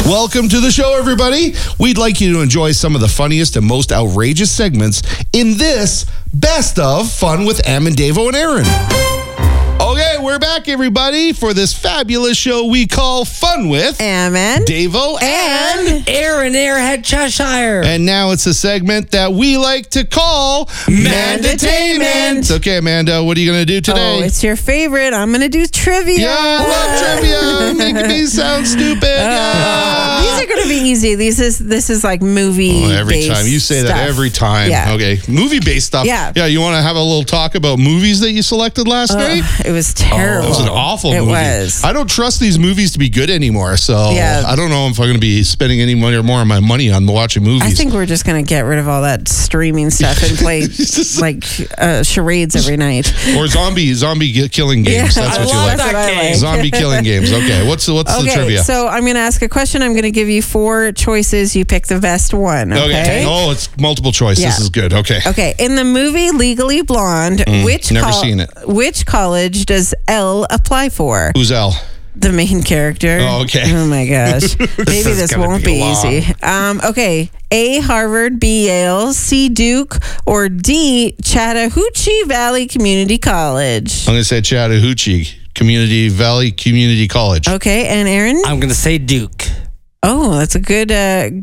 Welcome to the show, everybody. We'd like you to enjoy some of the funniest and most outrageous segments in this Best of Fun with Am and Davo and Aaron. Okay, we're back, everybody, for this fabulous show we call Fun with Am and Davo and Aaron Airhead Cheshire. And now it's a segment that we like to call Mandatainment. Okay, Amanda, what are you going to do today? Oh, it's your favorite. I'm going to do trivia. Yeah, I love trivia. Making me sound stupid. Yeah. These are going to be easy. This is like movie every time. You say stuff. that every time. Yeah. Okay. Movie-based stuff. Yeah. Yeah, you want to have a little talk about movies that you selected last night? It was terrible. It was an awful movie. It was. I don't trust these movies to be good anymore, so Yeah. I don't know if I'm going to be spending any money or more of my money on watching movies. I think we're just going to get rid of all that streaming stuff and play like charades every night. Or zombie killing games. Yeah, That's what I you love like. that That's what I game. like. Zombie killing games. Okay. What's the trivia? So I'm going to ask a question. I'm going to give you 4 choices. You pick the best one. Okay. Oh, it's multiple choice. Yeah. This is good. Okay. Okay, in the movie Legally Blonde, never seen it. Which college does Elle apply for? Who's L? The main character. Oh, okay. Oh my gosh. Maybe this gonna won't be be long. easy. Okay. A, Harvard, B, Yale, C, Duke, or D, Chattahoochee Valley Community College. I'm going to say Chattahoochee Valley Community College. Okay, and Aaron? I'm going to say Duke. Oh, that's a good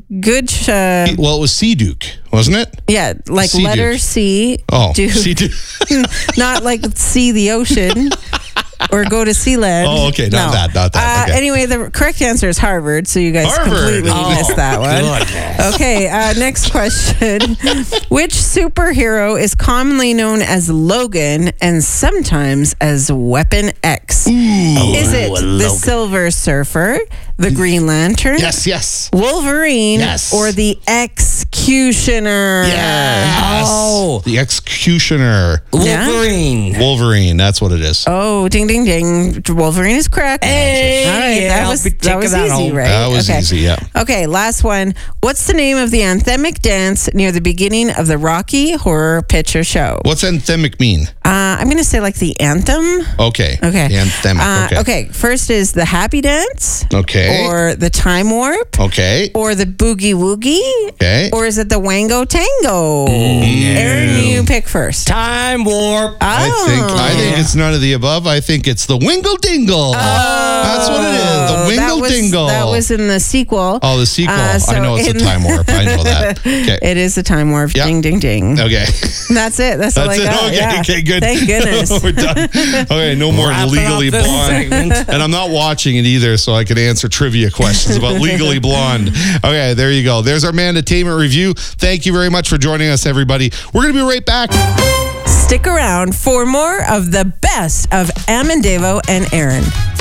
Well, it was Sea Duke, wasn't it? yeah, like Sea letter Duke. C. Oh, Duke. Sea Duke. Not like see the ocean or go to Sealand. Oh, okay. Not that. Okay. Anyway, the correct answer is Harvard, so you guys Harvard. completely Oh, missed that one. Goodness. Okay, next question. Which superhero is commonly known as Logan and sometimes as Weapon X? Is it the Logan. Silver Surfer, the Green Lantern, Yes. Wolverine, Yes. or the Executioner? Yes. Oh. The Executioner. Wolverine. Wolverine. That's what it is. Oh, ding, ding, ding. Wolverine is correct. Hey, All right, yeah, that I'll was be taking easy, that home. right? That was easy, yeah. Okay, last one. What's the name of the anthemic dance near the beginning of the Rocky Horror Picture Show? What's anthemic mean? I'm going to say like the anthem. Okay. Okay. The anthemic. Okay. First is the happy dance. Okay. Or the time warp. Okay. Or the boogie woogie. Okay. Or is it the wango tango? Aaron, you pick first. Time warp. I think it's none of the above. I think it's the Wingle Dingle. That's what it is. The Wingle Dingle. That was in the sequel. Oh, the sequel. so I know it's a time warp. I know that. Okay. It is the time warp. Yeah. Ding, ding, ding. Okay. That's it. That's all I got. Okay, Yeah. okay, good. Thank goodness. We're done. Okay, no more Wrapping Legally up this Blonde. segment. And I'm not watching it either, so I can answer trivia questions about Legally Blonde. Okay, there you go. There's our Mandatainment review. Thank you very much for joining us, everybody. We're going to be right back. Stick around for more of the best of Am and Davo and Aaron.